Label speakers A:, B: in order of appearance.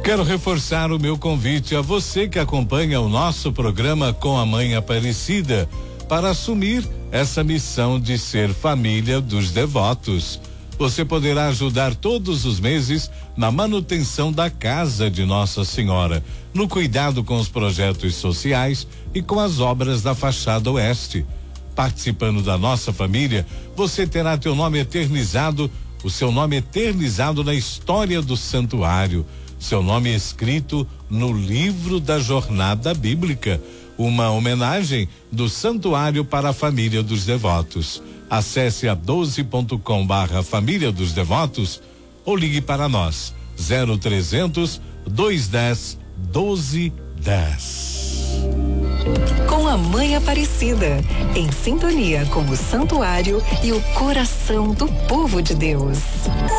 A: Quero reforçar o meu convite a você que acompanha o nosso programa com a Mãe Aparecida para assumir essa missão de ser família dos devotos. Você poderá ajudar todos os meses na manutenção da casa de Nossa Senhora, no cuidado com os projetos sociais e com as obras da fachada oeste. Participando da nossa família, você terá o seu nome eternizado na história do santuário, seu nome escrito no livro da jornada bíblica, uma homenagem do santuário para a família dos devotos. Acesse a 12.com/família dos devotos ou ligue para nós 0300 210 1210.
B: Com a Mãe Aparecida, em sintonia com o santuário e o coração do povo de Deus.